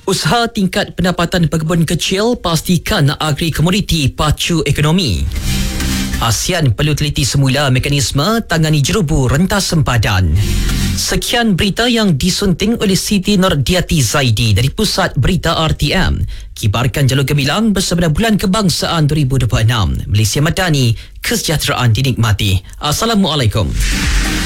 Usaha tingkat pendapatan pekebun kecil pastikan agri komoditi pacu ekonomi. ASEAN perlu teliti semula mekanisme tangani jerubu rentas sempadan. Sekian berita yang disunting oleh Siti Nordiati Zaidi dari Pusat Berita RTM. Kibarkan jalur gemilang bersama Bulan Kebangsaan 2026. Malaysia Madani, kesejahteraan dinikmati. Assalamualaikum.